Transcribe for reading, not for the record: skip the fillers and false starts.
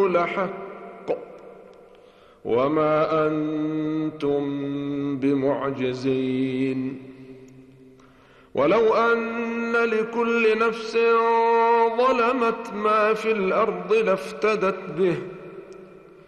لحق وما أنتم بمعجزين. ولو أن لكل نفس ظلمت ما في الأرض لافتدت به